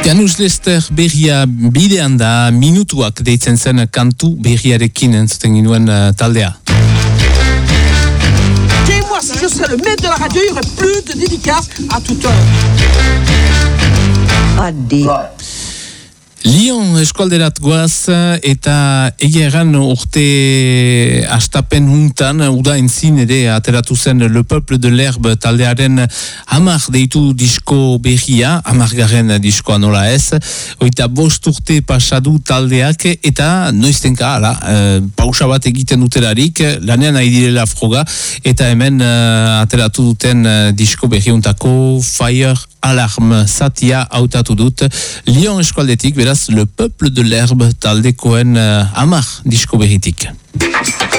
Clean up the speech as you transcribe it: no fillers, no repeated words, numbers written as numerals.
Janus Lester berria bidean da, minutuak deitzen zen kantu berriarekin entzuten ginuen taldea. Moi, si je serais le maître de la radio, il y aurait plus de dédicaces à toute heure. Addi. Lyon eskualderat goaz eta egia erran urte astapen huntan uda entzin ere ateratu zen Le Peuple de l'Herbe taldearen 10 deitu disko berria, 10. diskoa nola ez, oita 5 urte pasadu taldeak eta noiztenka pausa bat egiten dutelarik, lanean nahi direla froga eta hemen ateratu duten disko berriuntako Fire Alarm zatia hautatu dut Lyon eskualdetik, beraz Le Peuple de l'Herbe taldekoen 10 disko berritik.